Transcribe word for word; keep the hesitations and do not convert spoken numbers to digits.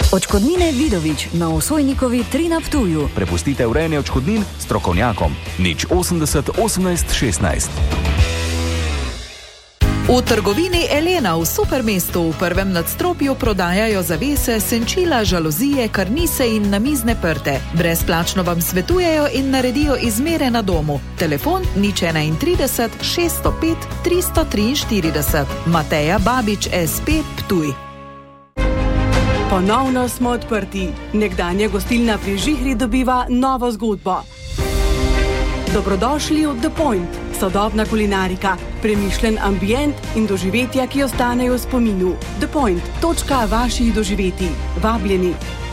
Odškodnine Vidovič na Osojnikovi tri na Ptuju. Prepustite urejanje odškodnin strokovnjakom. nič osemdeset osemnajst šestnajst. V trgovini Elena v Supermestu v prvem nadstropju prodajajo zavese, senčila, žaluzije, karnise in namizne prte. Brezplačno vam svetujejo in naredijo izmere na domu. Telefon nič trideset ena šeststo pet tristo triinštirideset. Mateja Babič, es pe, Ptuj. Ponovno smo odprti. Nekdanja gostilna pri Žihri dobiva novo zgodbo. Dobrodošli v The Point. Sodobna kulinarika, premišljen ambient in doživetja, ki ostanejo v spominu. The Point. Točka vaših doživetij. Vabljeni.